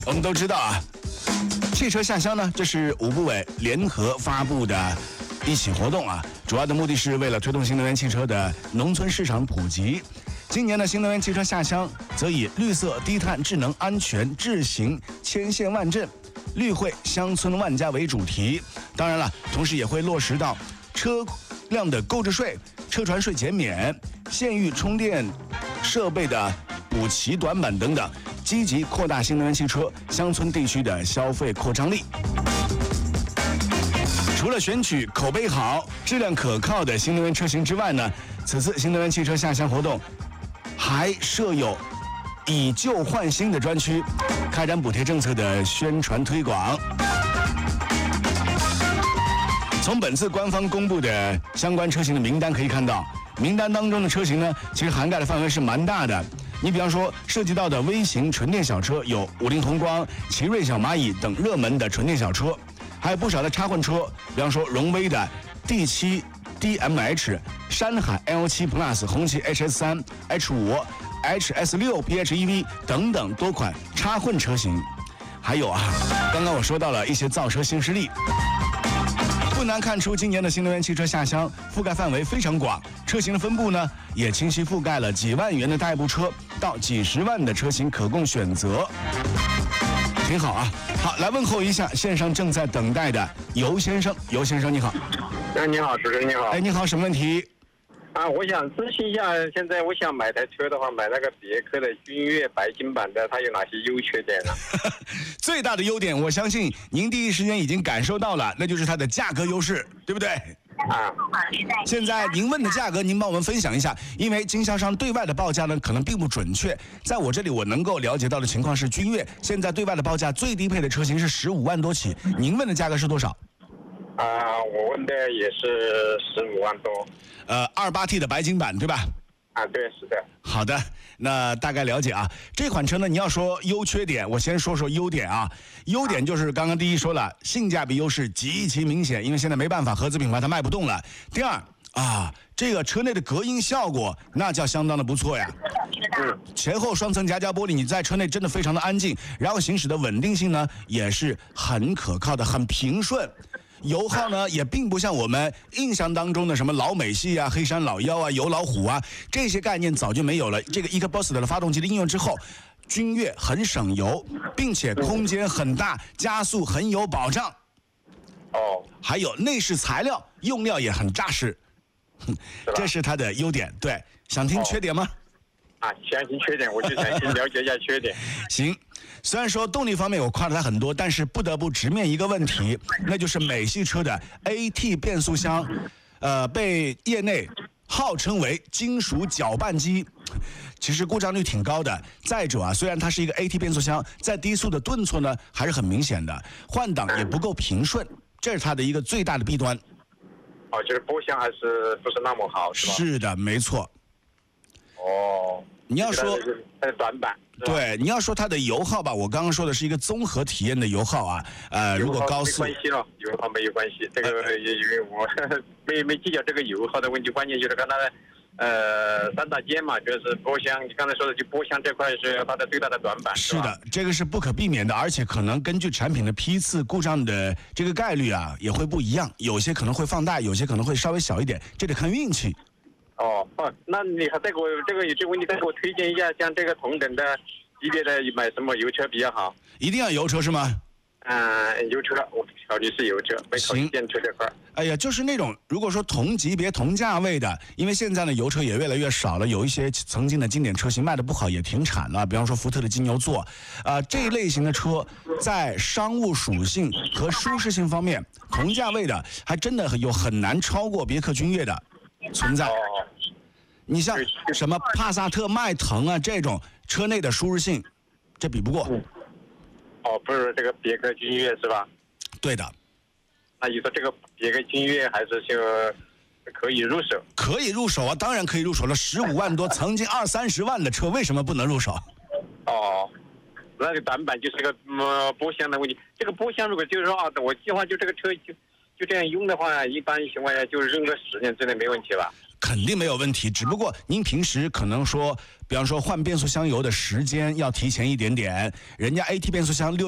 我们都知道啊，汽车下乡呢，这是五部委联合发布的一起活动啊，主要的目的是为了推动新能源汽车的农村市场普及。今年的新能源汽车下乡，则以绿色、低碳、智能、安全、智行、千县万镇、绿惠乡村万家为主题。当然了，同时也会落实到车辆的购置税、车船税减免、县域充电设备的补齐短板等等，积极扩大新能源汽车乡村地区的消费扩张力。除了选取口碑好、质量可靠的新能源车型之外呢，此次新能源汽车下乡活动还设有以旧换新的专区，开展补贴政策的宣传推广。从本次官方公布的相关车型的名单可以看到，名单当中的车型呢，其实涵盖的范围是蛮大的。你比方说，涉及到的微型纯电小车有50宏光、奇瑞小蚂蚁等热门的纯电小车，还有不少的插混车，比方说荣威的 D7 DMH、山海 L7 Plus、红旗 HS3、H5、HS6 PHEV 等等多款插混车型。还有啊，刚刚我说到了一些造车新势力。不难看出，今年的新能源汽车下乡覆盖范围非常广，车型的分布呢也清晰覆盖了几万元的代步车到几十万的车型可供选择，挺好啊。好，来问候一下线上正在等待的尤先生。尤先生你好。 你好，主持人你好。 你好，什么问题？ 我想咨询一下，现在我想买台车的话，买那个别克的君越白金版的，它有哪些优缺点呢？ 最大的优点，我相信您第一时间已经感受到了，那就是它的价格优势，对不对？现在您问的价格，您帮我们分享一下，因为经销商对外的报价呢，可能并不准确。在我这里，我能够了解到的情况是，君越现在对外的报价最低配的车型是15万多起，您问的价格是多少？ 我问的也是15万多。 28T 的白金版，对吧？ 对，是的。 好的，那大概了解啊。这款车呢，你要说优缺点，我先说说优点啊。优点就是刚刚第一说了，性价比优势极其明显，因为现在没办法，合资品牌它卖不动了。第二这个车内的隔音效果那叫相当的不错呀。前后双层夹胶玻璃，你在车内真的非常的安静，然后行驶的稳定性呢也是很可靠的，很平顺。油耗呢也并不像我们印象当中的什么老美系啊、黑山老妖啊、油老虎啊，这些概念早就没有了。这个 EcoBoost 的发动机的应用之后，君越很省油，并且空间很大，加速很有保障。还有内饰材料用料也很扎实，这是它的优点。对，想听缺点吗？ 想听缺点，我就想先了解一下缺点。 行。虽然说动力方面我夸了它很多，但是不得不直面一个问题，那就是美系车的 AT 变速箱，被业内号称为金属搅拌机，其实故障率挺高的。再者虽然它是一个 AT 变速箱，在低速的顿挫呢还是很明显的，换挡也不够平顺，这是它的一个最大的弊端。 就是波箱还是不是那么好，是吧？ 是的，没错。你要说它的短板， 对，你要说它的油耗吧，我刚刚说的是一个综合体验的油耗啊。如果高速没关系了，油耗没有关系，这个因为我没计较这个油耗的问题，关键就是看它的三大件嘛，就是波箱，你刚才说的就波箱这块是它的最大的短板。 是的，这个是不可避免的，而且可能根据产品的批次，故障的这个概率啊也会不一样，有些可能会放大，有些可能会稍微小一点，这得看运气。 那你还再给我这个有些问题，再给我推荐一下，像这个同等的级别的买什么油车比较好？ 一定要油车是吗？ 油车，我考虑是油车，没考虑电车这块。 就是那种如果说同级别同价位的，因为现在呢油车也越来越少了，有一些曾经的经典车型卖的不好也停产了，比方说福特的金牛座，这一类型的车在商务属性和舒适性方面，同价位的还真的有很难超过别克君越的存在。你像什么帕萨特、迈腾啊这种车内的舒适性，这比不过。 不是这个别克君越是吧？ 对的。 那你说这个别克君越还是就可以入手？ 可以入手啊，当然可以入手了。15万多，曾经20-30万的车，为什么不能入手？ 那个短板就是个波箱的问题。这个波箱如果就是说我计划就这个车就这样用的话，一般情况下就是用个10年之内没问题吧？ 肯定没有问题，只不过您平时可能说，比方说换变速箱油的时间要提前一点点，人家 AT 变速箱